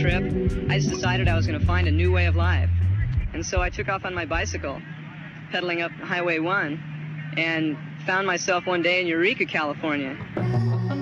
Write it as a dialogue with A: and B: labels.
A: trip, I just decided I was going to find a new way of life. And so I took off on my bicycle, pedaling up Highway 1, and found myself one day in Eureka, California.